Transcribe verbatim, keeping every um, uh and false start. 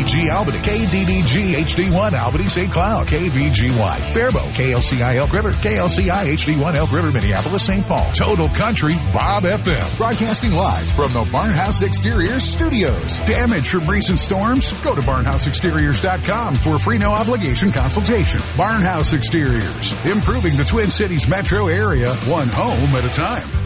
D G Albany, K D D G H D one Albany Saint Cloud, K V G Y Faribault, K L C I Elk River, K L C I H D one Elk River, Minneapolis, Saint Paul. Total Country Bob F M. Broadcasting live from the Barnhouse Exteriors Studios. Damage from recent storms? Go to barnhouse exteriors dot com for a free no obligation consultation. Barnhouse Exteriors, improving the Twin Cities metro area, one home at a time.